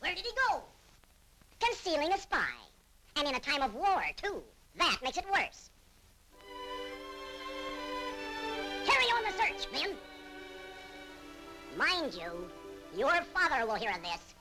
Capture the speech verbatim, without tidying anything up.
Where did he go? Concealing a spy. And in a time of war, too. That makes it worse. Carry on the search, men. Mind you, your father will hear of this.